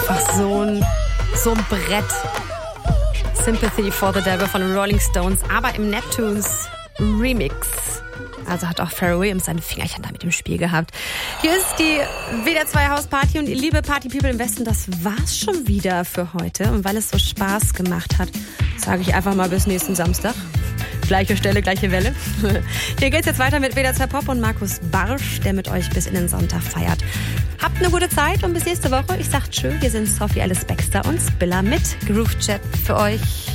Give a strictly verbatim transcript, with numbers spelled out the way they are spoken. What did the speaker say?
einfach so ein, so ein Brett. Sympathy for the Devil von den Rolling Stones, aber im Neptunes Remix. Also hat auch Pharrell Williams seine Fingerchen da mit im Spiel gehabt. Hier ist die W D R zwei Hausparty und ihr liebe Party-People im Westen, das war's schon wieder für heute. Und weil es so Spaß gemacht hat, sage ich einfach mal bis nächsten Samstag. Gleiche Stelle, gleiche Welle. Hier geht's jetzt weiter mit W D R zwei Pop und Markus Barsch, der mit euch bis in den Sonntag feiert. Habt eine gute Zeit und bis nächste Woche. Ich sag tschö, wir sind Sophie Alice Baxter und Spiller mit Groove Chat für euch.